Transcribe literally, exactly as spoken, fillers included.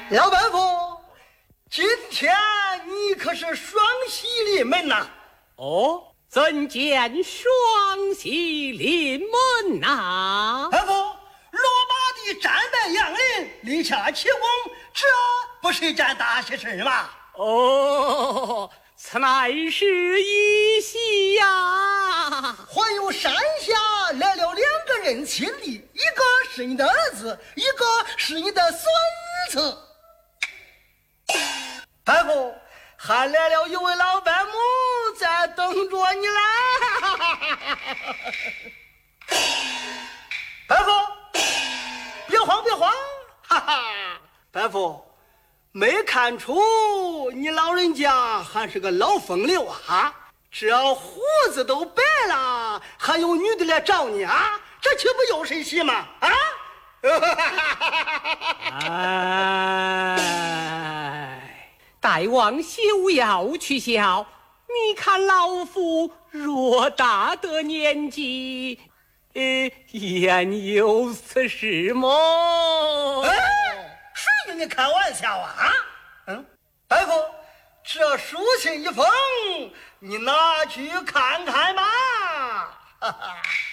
老板夫，今天你可是双喜临门呐！ 哦，怎见双喜临门呐？ 板夫，罗马的战败杨林，立下奇功，这不是一件大喜事吗？ 哦，此乃是一喜呀！ 还有山下来了两个人亲的，一个是你的儿子，一个是你的孙子。板夫，还来了一位老板母在等着你来。板夫，别慌别慌，哈哈，板夫，没看出你老人家还是个老风流啊！这胡子都白了，还有女的来找你啊？这岂不有谁喜吗？啊！ 哎，大王休要取笑，你看老夫偌大的年纪，呃，焉有此事么？ 哎，谁跟你开玩笑啊？啊，嗯，大夫，这书信一封，你拿去看看吧。哈哈。